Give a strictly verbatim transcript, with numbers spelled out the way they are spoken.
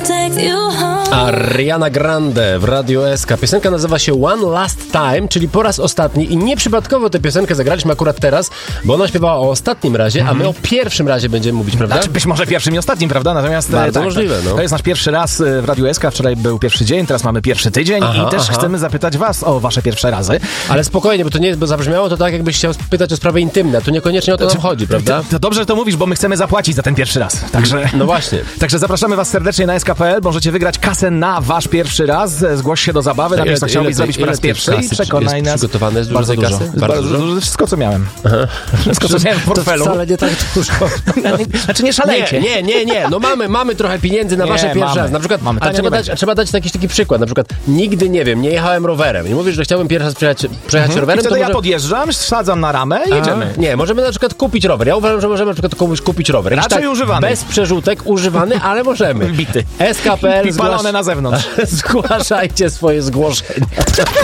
Ariana Grande w Radiu S K. Piosenka nazywa się One Last Time, czyli po raz ostatni, i nieprzypadkowo tę piosenkę zagraliśmy akurat teraz, bo ona śpiewała o ostatnim razie, a my o pierwszym razie będziemy mówić, prawda? Znaczy być może pierwszym i ostatnim, prawda? Natomiast bardzo tak, możliwe, no. To jest nasz pierwszy raz w Radiu S K. Wczoraj był pierwszy dzień, teraz mamy pierwszy tydzień Aha, i też aha. chcemy zapytać was o wasze pierwsze razy. Ale spokojnie, bo to nie, bo zabrzmiało to tak, jakbyś chciał pytać o sprawy intymne, a tu niekoniecznie o to nam chodzi, prawda? To, to dobrze, że to mówisz, bo my chcemy zapłacić za ten pierwszy raz. Także, No właśnie. także zapraszamy was serdecznie na S K kropka P L. Możecie wygrać kasę na wasz pierwszy raz. Zgłoś się do zabawy, napisz, co chciałbyś zrobić po raz pierwszy i przekonaj nas. Przygotowane jest dużo Bardzo tej dużo. kasy? Jest Bardzo bardzo dużo? dużo. Wszystko, co miałem. Wszystko, co miałem w To portfelu. wcale nie tak dużo. Znaczy nie szalejcie. Nie, nie, nie, nie. No mamy, mamy trochę pieniędzy na Nie, wasze pierwsze mamy. raz. Na przykład, Mamy. ale Tanio trzeba nie dać, będzie. trzeba dać jakiś taki przykład. Na przykład nigdy, nie wiem, nie jechałem rowerem i mówisz, że chciałbym pierwszy raz przejechać, przejechać rowerem, Wtedy to ja może... podjeżdżam, wsadzam na ramę i jedziemy. Nie, możemy na przykład kupić rower. Ja uważam, że możemy na przykład komuś kupić rower. Jakiś Raczej używany. Bez przerzutek, używany, ale możemy. Wbity. S K kropka P L I palone na zewnątrz. Zgłaszajcie swoje zgłoszenia.